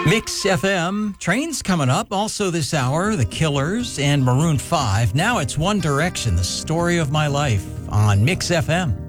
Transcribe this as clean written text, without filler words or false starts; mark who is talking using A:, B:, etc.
A: Mix FM, Trains coming up. Also this hour, The Killers and Maroon 5. Now it's One Direction, the story of my life on Mix FM.